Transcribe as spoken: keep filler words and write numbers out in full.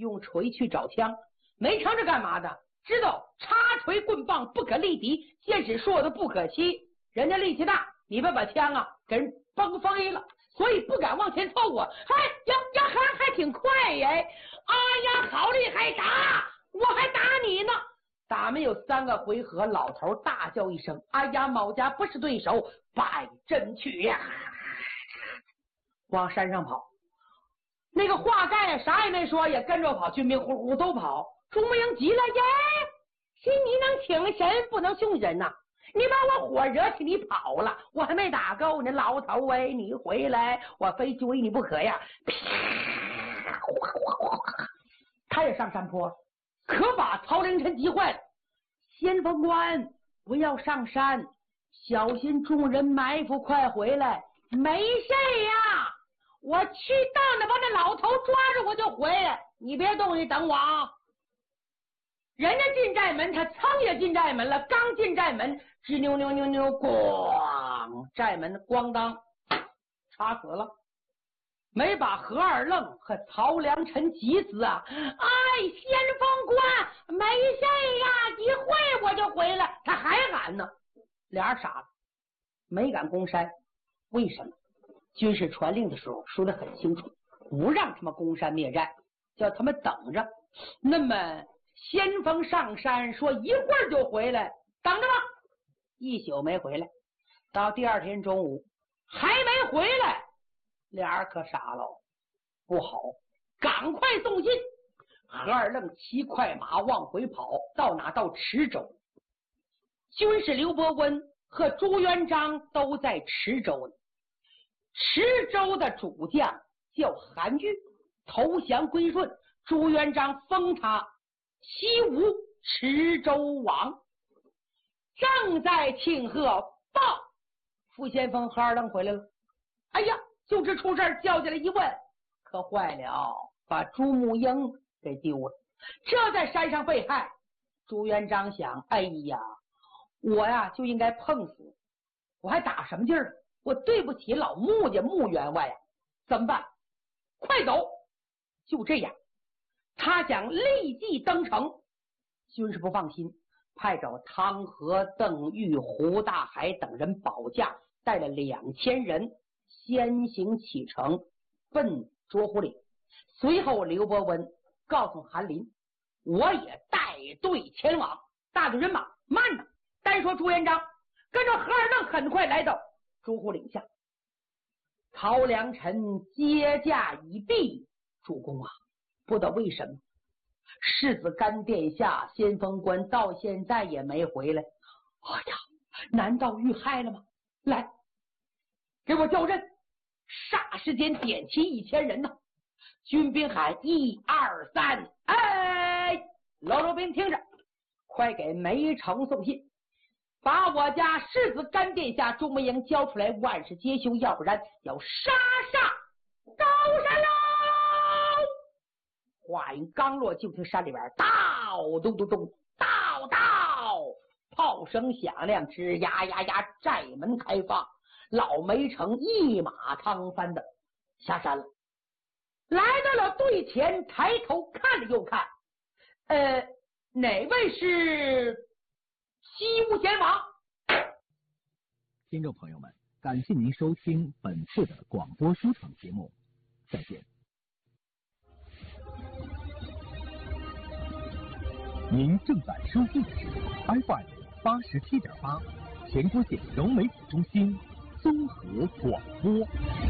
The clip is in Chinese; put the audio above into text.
用锤去找枪，没成这干嘛的？知道插锤棍棒不可力敌，箭矢硕的不可欺。人家力气大，你别把枪啊给人崩飞了，所以不敢往前凑啊。嗨呀呀，还还挺快呀！哎呀，好厉害，打我还打你呢！打没有三个回合，老头大叫一声：“哎呀，某家不是对手，败阵去呀！”往山上跑。那个华盖啥也没说，也跟着跑，军兵呼呼都跑。朱木英急了：“耶，是你能请神，不能凶神呐、啊！你把我火惹起，你跑了，我还没打够呢，老头喂，你回来，我非追你不可呀！”他也上山坡，可把曹凌晨急坏了。先锋官，不要上山，小心众人埋伏，快回来！没事呀，我去到那把那老头抓着我就回来，你别动，你等我啊！人家进寨门，他噌也进寨门了，刚进寨门，吱扭扭扭扭，咣，寨门咣当插死了。没把何二愣和曹良臣急死啊！哎，先锋官，没事呀，一会儿我就回来。他还喊呢，俩人傻子，没敢攻山。为什么？军事传令的时候说得很清楚，不让他们攻山灭寨，叫他们等着。那么先锋上山说一会儿就回来，等着吧。一宿没回来，到第二天中午还没回来。俩人可傻了，不好，赶快送信。何二愣骑快马往回跑，到哪？到池州。军师刘伯温和朱元璋都在池州呢。池州的主将叫韩愈，投降归顺，朱元璋封他西吴池州王。正在庆贺，报副先锋何二愣回来了。哎呀，就这出事，叫进来一问，可坏了，把朱木英给丢了，这在山上被害。朱元璋想，哎呀，我呀就应该碰死，我还打什么劲儿？我对不起老穆家穆员外呀，怎么办？快走！就这样，他想立即登城。军师不放心，派找汤和、邓玉、胡大海等人保驾，带了两千人先行启程，奔卓湖岭。随后刘伯温告诉韩林，我也带队前往。大队人马慢着，单说朱元璋跟着何二愣很快来到卓湖岭下。曹良臣接驾已毕，主公啊，不知道为什么世子干殿下先锋官到现在也没回来。哎呀，难道遇害了吗？来，给我叫阵！霎时间点齐一千人呢。军兵喊一二三，哎，老周兵听着，快给梅城送信，把我家世子干殿下朱木英交出来，万事皆休，要不然要杀杀高山喽！话音刚落，就听山里边到咚咚咚，到到，炮声响亮，吱呀呀呀，寨门开放，老梅城一马趟翻的下山了，来到了队前，抬头看了又看，呃，哪位是西吴贤王？ 听众朋友们，感谢您收听本次的广播书场节目，再见。您正在收听的是 F M 八十七点八，前郭县融媒体中心综合广播。